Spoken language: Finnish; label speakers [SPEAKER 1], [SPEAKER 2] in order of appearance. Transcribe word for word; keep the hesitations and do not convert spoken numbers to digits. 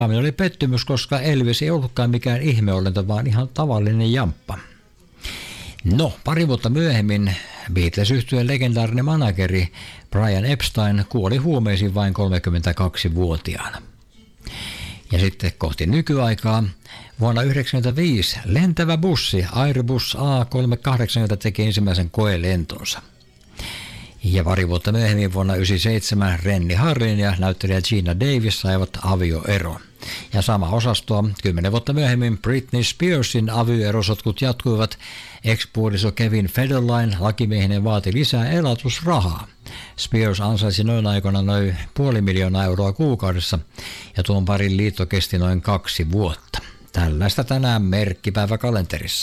[SPEAKER 1] oli pettymys, koska Elvis ei ollutkaan mikään ihmeolento, vaan ihan tavallinen jamppa. No, pari vuotta myöhemmin Beatles-yhtyeen legendaarinen manageri Brian Epstein kuoli huumeisiin vain kolmekymmentäkaksivuotiaana. Ja sitten kohti nykyaikaa vuonna yhdeksänkymmentäviisi lentävä bussi Airbus A kolmesataakahdeksankymmentä teki ensimmäisen koelentonsa. Ja pari vuotta myöhemmin vuonna yhdeksänkymmentäseitsemän Rennie Harlin ja näyttelijä Gina Davis saivat avioeron. Ja sama osastoa kymmenen vuotta myöhemmin Britney Spearsin avioerosotkut jatkuivat. Ex-puoliso Kevin Federline lakimiehinen vaati lisää elatusrahaa. Spears ansaisi noin aikoina noin puoli miljoonaa euroa kuukaudessa ja tuon parin liitto kesti noin kaksi vuotta. Tällaista tänään merkkipäivä kalenterissa.